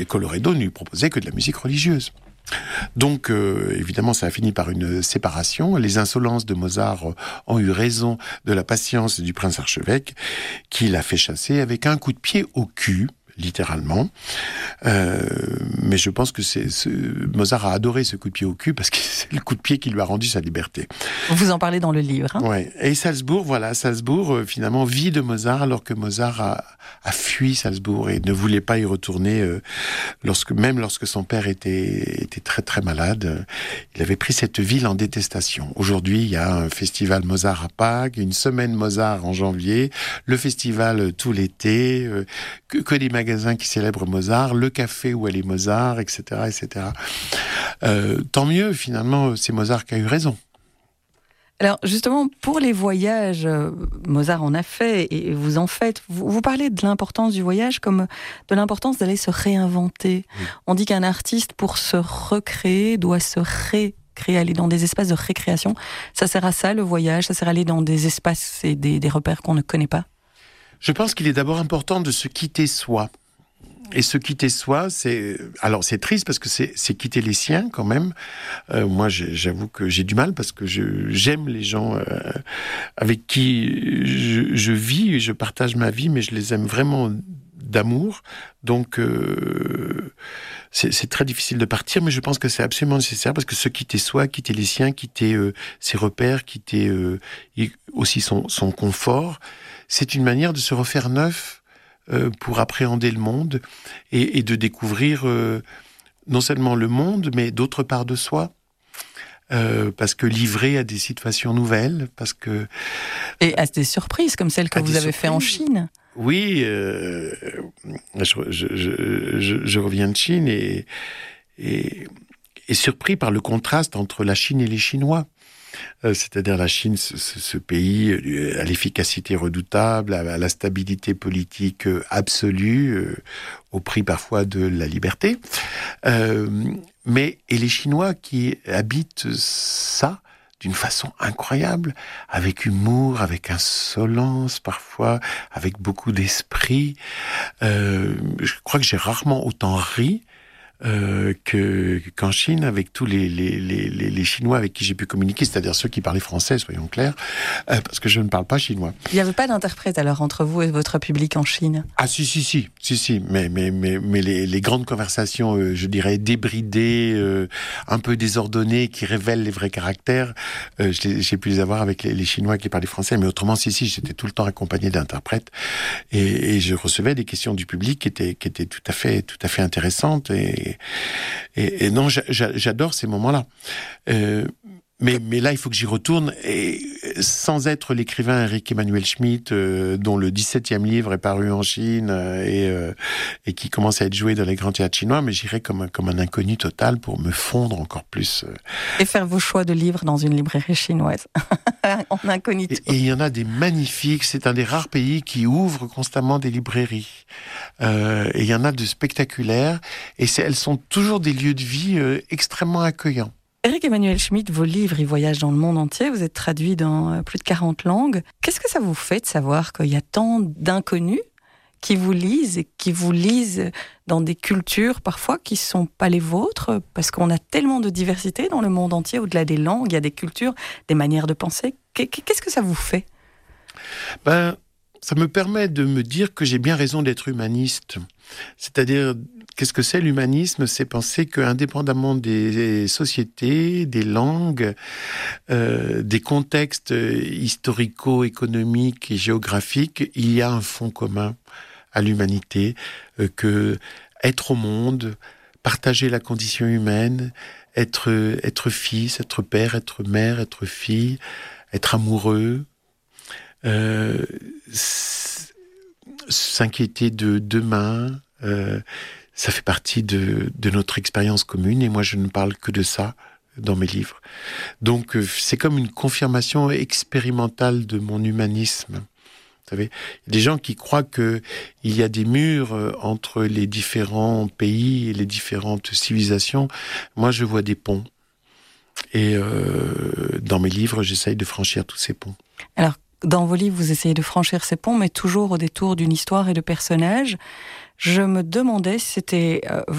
Et Colloredo ne lui proposait que de la musique religieuse. Donc, évidemment, ça a fini par une séparation. Les insolences de Mozart ont eu raison de la patience du prince archevêque, qui l'a fait chasser avec un coup de pied au cul, littéralement. Mais je pense que Mozart a adoré ce coup de pied au cul parce que c'est le coup de pied qui lui a rendu sa liberté. Vous en parlez dans le livre. Hein. Ouais. Et Salzbourg, finalement, vit de Mozart alors que Mozart a fui Salzbourg et ne voulait pas y retourner même lorsque son père était très très malade. Il avait pris cette ville en détestation. Aujourd'hui, il y a un festival Mozart à Pâques, une semaine Mozart en janvier, le festival tout l'été, que des magasins qui célèbrent Mozart, le café où elle est Mozart, etc., etc. Tant mieux, finalement, c'est Mozart qui a eu raison. Alors justement, pour les voyages, Mozart en a fait et vous en faites. Vous parlez de l'importance du voyage comme de l'importance d'aller se réinventer. Oui. On dit qu'un artiste, pour se recréer, doit se récréer, aller dans des espaces de récréation. Ça sert à ça, le voyage, ça sert à aller dans des espaces et des repères qu'on ne connaît pas. Je pense qu'il est d'abord important de se quitter soi. Et se quitter soi, c'est triste parce que c'est quitter les siens quand même. Moi, j'avoue que j'ai du mal parce que j'aime les gens avec qui je vis et je partage ma vie, mais je les aime vraiment d'amour. Donc, c'est très difficile de partir, mais je pense que c'est absolument nécessaire parce que se quitter soi, quitter les siens, quitter ses repères, quitter aussi son confort, c'est une manière de se refaire neuf pour appréhender le monde et de découvrir non seulement le monde, mais d'autres parts de soi. Parce que livré à des situations nouvelles, parce que... Et à des surprises, comme celle que vous avez fait en Chine. Oui, je reviens de Chine et surpris par le contraste entre la Chine et les Chinois. C'est-à-dire la Chine, ce pays à l'efficacité redoutable, à la stabilité politique absolue, au prix parfois de la liberté. Et les Chinois qui habitent ça d'une façon incroyable, avec humour, avec insolence parfois, avec beaucoup d'esprit. Je crois que j'ai rarement autant ri qu'en Chine, avec tous les Chinois avec qui j'ai pu communiquer, c'est-à-dire ceux qui parlaient français, soyons clairs, parce que je ne parle pas chinois. Il n'y avait pas d'interprète alors entre vous et votre public en Chine? Ah si, mais les grandes conversations, je dirais débridées, un peu désordonnées, qui révèlent les vrais caractères, j'ai pu les avoir avec les Chinois qui parlaient français, mais autrement, si, j'étais tout le temps accompagné d'interprètes et je recevais des questions du public qui étaient tout à fait intéressantes et non, j'adore ces moments-là. Mais là, il faut que j'y retourne, et sans être l'écrivain Eric Emmanuel Schmitt, dont le 17e livre est paru en Chine et qui commence à être joué dans les grands théâtres chinois, mais j'irai comme un inconnu total pour me fondre encore plus. Et faire vos choix de livres dans une librairie chinoise, en incognito. Et il y en a des magnifiques, c'est un des rares pays qui ouvre constamment des librairies. Et il y en a de spectaculaires, et elles sont toujours des lieux de vie extrêmement accueillants. Eric Emmanuel Schmitt, vos livres, ils voyagent dans le monde entier, vous êtes traduit dans plus de 40 langues. Qu'est-ce que ça vous fait de savoir qu'il y a tant d'inconnus qui vous lisent et qui vous lisent dans des cultures parfois qui ne sont pas les vôtres, parce qu'on a tellement de diversité dans le monde entier, au-delà des langues, il y a des cultures, des manières de penser. Qu'est-ce que ça vous fait ? Ça me permet de me dire que j'ai bien raison d'être humaniste. C'est-à-dire, qu'est-ce que c'est l'humanisme ? C'est penser qu'indépendamment des sociétés, des langues, des contextes historico-économiques et géographiques, il y a un fond commun à l'humanité, que être au monde, partager la condition humaine, être fils, être père, être mère, être fille, être amoureux, s'inquiéter de demain, ça fait partie de notre expérience commune, et moi je ne parle que de ça dans mes livres. Donc c'est comme une confirmation expérimentale de mon humanisme. Vous savez, il y a des gens qui croient qu'il y a des murs entre les différents pays et les différentes civilisations. Moi je vois des ponts, et dans mes livres j'essaye de franchir tous ces ponts. Alors, dans vos livres, vous essayez de franchir ces ponts, mais toujours au détour d'une histoire et de personnages. Je me demandais si c'était